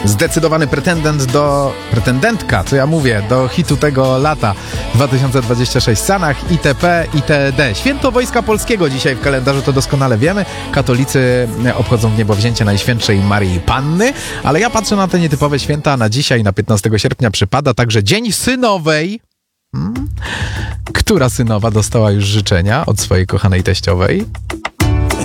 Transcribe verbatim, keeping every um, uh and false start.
zdecydowany pretendent do... pretendentka, co ja mówię, do hitu tego lata dwa tysiące dwudziestego szóstego w Stanach, itp., itd. Święto Wojska Polskiego dzisiaj w kalendarzu, to doskonale wiemy. Katolicy obchodzą w niebowzięcie Najświętszej Maryi Panny, ale ja patrzę na te nietypowe święta. Na dzisiaj, na piętnastego sierpnia przypada także Dzień Synowej. Hmm? Która synowa dostała już życzenia od swojej kochanej teściowej?